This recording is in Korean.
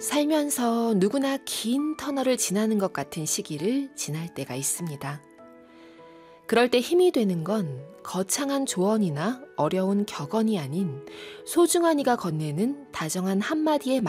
살면서 누구나 긴 터널을 지나는 것 같은 시기를 지날 때가 있습니다. 그럴 때 힘이 되는 건 거창한 조언이나 어려운 격언이 아닌 소중한 이가 건네는 다정한 한마디의